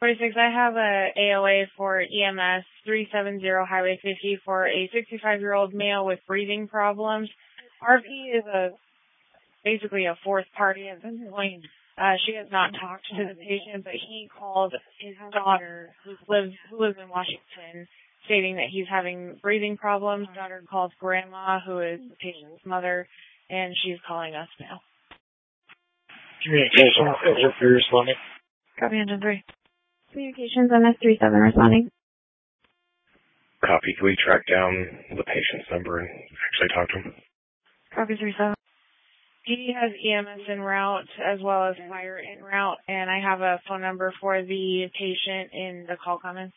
46, I have a AOA for EMS 370 Highway 50 for a 65-year-old male with breathing problems. RP is basically a fourth party at this point. She has not talked to the patient, but he called his daughter, who lives in Washington, stating that he's having breathing problems. Daughter calls grandma, who is the patient's mother, and she's calling us now. Communication, Engine 3 responding. Copy, Engine 3. Communications, MS-37 responding. Copy. Can we track down the patient's number and actually talk to him? Copy, 37. PD has EMS en route as well as fire en route, and I have a phone number for the patient in the call comments.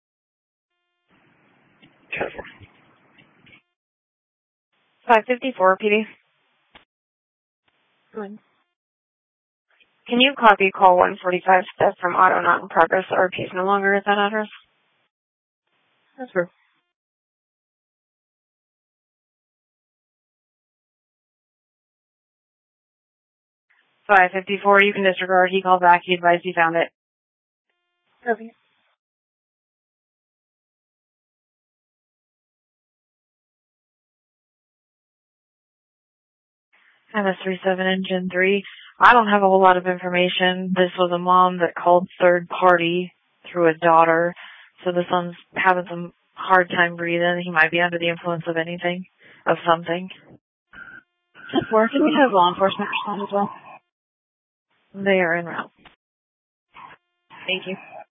10-4. 554, PD. Good. Can you copy call 145 step from auto not in progress? RP is no longer at that address? That's true. 554, you can disregard. He called back. He advised he found it. Copy. MS-37 Engine 3. I don't have a whole lot of information. This was a mom that called third party through a daughter. So the son's having some hard time breathing. He might be under the influence of anything, of something. That's working. We have law enforcement respond as well. They are en route. Thank you.